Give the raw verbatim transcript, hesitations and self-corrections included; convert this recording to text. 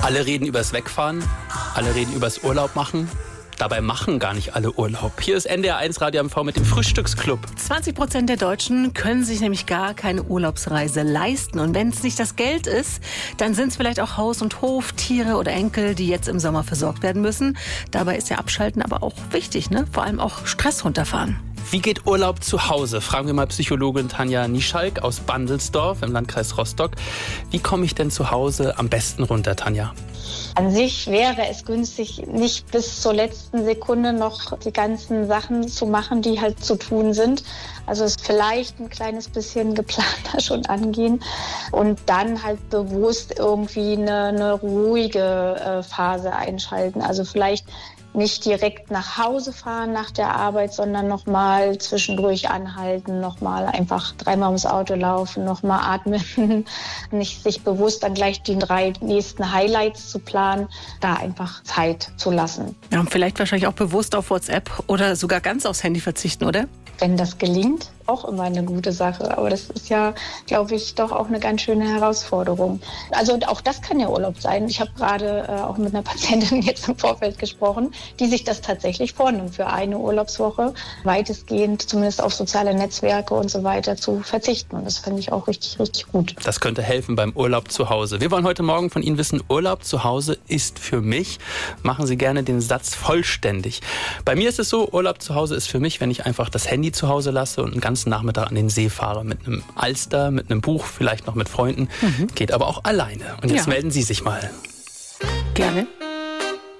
Alle reden übers Wegfahren, alle reden übers Urlaub machen. Dabei machen gar nicht alle Urlaub. Hier ist N D R eins Radio M V mit dem Frühstücksclub. zwanzig Prozent der Deutschen können sich nämlich gar keine Urlaubsreise leisten. Und wenn es nicht das Geld ist, dann sind es vielleicht auch Haus und Hof, Tiere oder Enkel, die jetzt im Sommer versorgt werden müssen. Dabei ist ja Abschalten aber auch wichtig, ne? Vor allem auch Stress runterfahren. Wie geht Urlaub zu Hause? Fragen wir mal Psychologin Tanja Nieschalk aus Bandelsdorf im Landkreis Rostock. Wie komme ich denn zu Hause am besten runter, Tanja? An sich wäre es günstig, nicht bis zur letzten Sekunde noch die ganzen Sachen zu machen, die halt zu tun sind. Also es vielleicht ein kleines bisschen geplanter schon angehen und dann halt bewusst irgendwie eine, eine ruhige äh, Phase einschalten. Also vielleicht nicht direkt nach Hause fahren nach der Arbeit, sondern nochmal zwischendurch anhalten, nochmal einfach dreimal ums Auto laufen, nochmal atmen, nicht sich bewusst dann gleich die drei nächsten Highlights zu planen, da einfach Zeit zu lassen. Ja, und vielleicht wahrscheinlich auch bewusst auf WhatsApp oder sogar ganz aufs Handy verzichten, oder? Wenn das gelingt, auch immer eine gute Sache. Aber das ist ja, glaube ich, doch auch eine ganz schöne Herausforderung. Also auch das kann ja Urlaub sein. Ich habe gerade äh, auch mit einer Patientin jetzt im Vorfeld gesprochen, die sich das tatsächlich vornimmt, für eine Urlaubswoche weitestgehend zumindest auf soziale Netzwerke und so weiter zu verzichten. Und das finde ich auch richtig, richtig gut. Das könnte helfen beim Urlaub zu Hause. Wir wollen heute Morgen von Ihnen wissen, Urlaub zu Hause ist für mich. Machen Sie gerne den Satz vollständig. Bei mir ist es so, Urlaub zu Hause ist für mich, wenn ich einfach das Handy zu Hause lasse und einen ganzen Nachmittag an den See fahre. Mit einem Alster, mit einem Buch, vielleicht noch mit Freunden. Mhm. Geht aber auch alleine. Und jetzt ja. melden Sie sich mal. Gerne.